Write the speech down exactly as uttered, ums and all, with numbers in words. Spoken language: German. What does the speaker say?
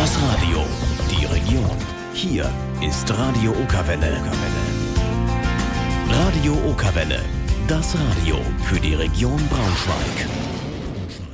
Das Radio, die Region. Hier ist Radio Okerwelle. Radio Okerwelle, das Radio für die Region Braunschweig.